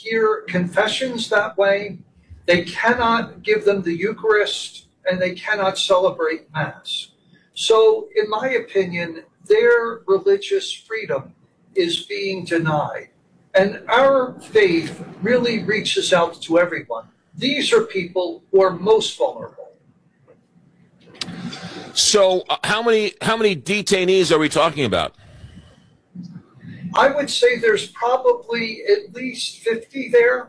hear confessions that way. They cannot give them the Eucharist, and they cannot celebrate Mass. So, in my opinion, their religious freedom is being denied. And our faith really reaches out to everyone. These are people who are most vulnerable. So, how many detainees are we talking about? I would say there's probably at least 50 there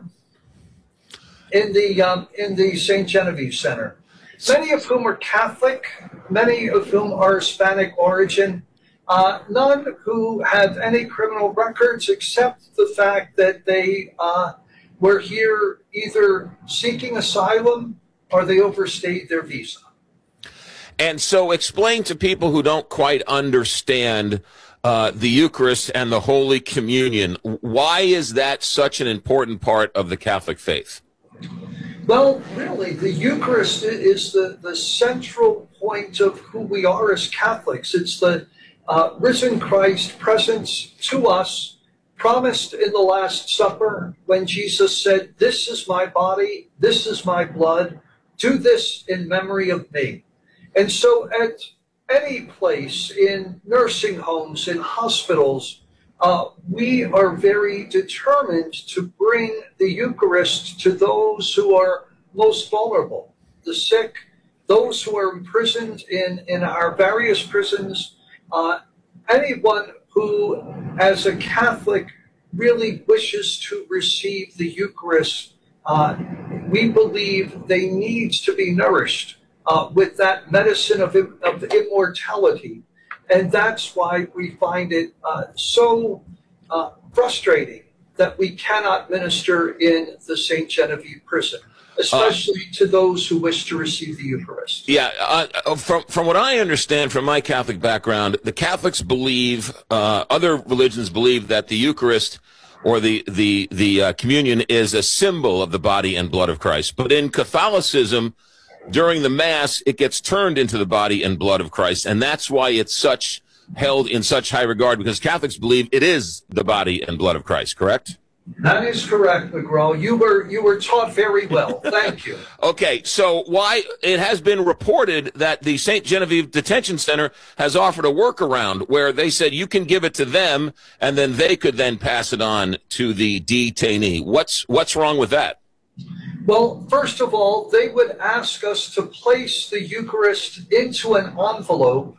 in the St. Genevieve Center. Many of whom are Catholic, many of whom are Hispanic origin, none who have any criminal records except the fact that they were here either seeking asylum or they overstayed their visa. And so explain to people who don't quite understand the Eucharist and the Holy Communion, why is that such an important part of the Catholic faith? Well, really, the Eucharist is the central point of who we are as Catholics. It's the risen Christ present to us, promised in the Last Supper when Jesus said, "This is my body, this is my blood, do this in memory of me." And so at any place, in nursing homes, in hospitals, we are very determined to bring the Eucharist to those who are most vulnerable, the sick, those who are imprisoned in our various prisons, anyone who, as a Catholic, really wishes to receive the Eucharist. We believe they need to be nourished with that medicine of immortality. And that's why we find it so frustrating that we cannot minister in the St. Genevieve prison, especially to those who wish to receive the Eucharist. Yeah, from what I understand from my Catholic background, the Catholics believe, other religions believe that the Eucharist or the communion is a symbol of the body and blood of Christ. But in Catholicism, during the Mass, it gets turned into the body and blood of Christ, and that's why it's held in such high regard, because Catholics believe it is the body and blood of Christ, correct? That is correct, McGraw. You were taught very well. Thank you. Okay, so why it has been reported that the St. Genevieve Detention Center has offered a workaround where they said you can give it to them and then they could then pass it on to the detainee. What's wrong with that? Well, first of all, they would ask us to place the Eucharist into an envelope,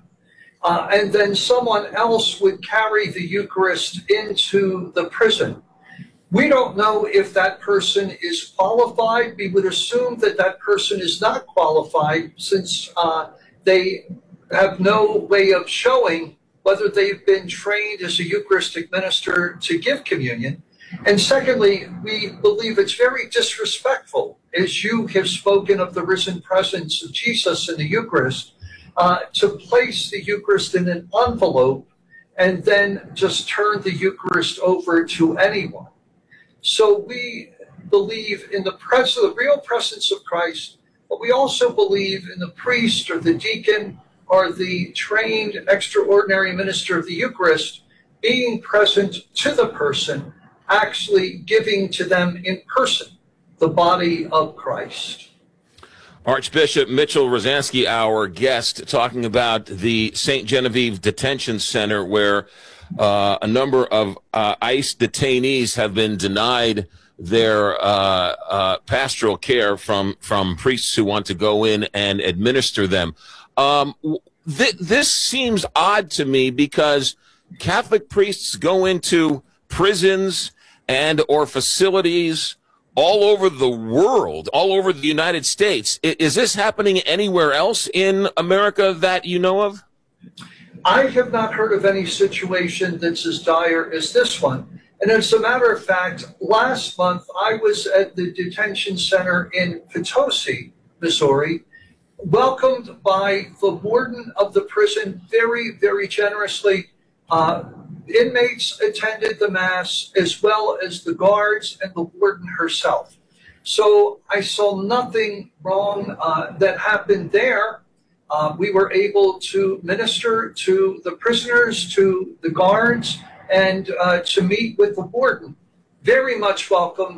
and then someone else would carry the Eucharist into the prison. We don't know if that person is qualified. We would assume that that person is not qualified since they have no way of showing whether they've been trained as a Eucharistic minister to give communion. And secondly, we believe it's very disrespectful, as you have spoken of the risen presence of Jesus in the Eucharist, to place the Eucharist in an envelope and then just turn the Eucharist over to anyone. So we believe in the real presence of Christ, but we also believe in the priest or the deacon or the trained extraordinary minister of the Eucharist being present to the person, actually giving to them in person the body of Christ. Archbishop Mitchell Rosansky, our guest, talking about the St. Genevieve Detention Center, where a number of ICE detainees have been denied their pastoral care from priests who want to go in and administer them. This seems odd to me because Catholic priests go into prisons and or facilities all over the world, all over the United States. Is this happening anywhere else in America that you know of? I have not heard of any situation that's as dire as this one. And as a matter of fact, last month I was at the detention center in Potosi, Missouri, welcomed by the warden of the prison very, very generously. Inmates attended the Mass as well as the guards and the warden herself. So I saw nothing wrong that happened there. We were able to minister to the prisoners, to the guards, and to meet with the warden. Very much welcome.